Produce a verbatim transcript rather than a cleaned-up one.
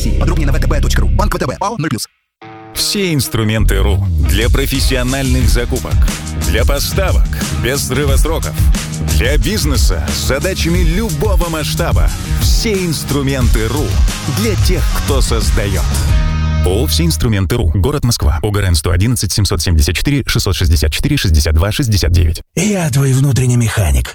России. Подробнее на вэ тэ бэ точка ру. Банк вэ тэ бэ. ОАО ноль плюс. Все инструменты РУ для профессиональных закупок, для поставок без срыва сроков, для бизнеса с задачами любого масштаба. Все инструменты РУ для тех, кто создает. ООО «Все инструменты РУ». Город Москва. ОГРН сто одиннадцать семьсот семьдесят четыре шестьсот шестьдесят четыре шестьдесят два шестьдесят девять. Я твой внутренний механик.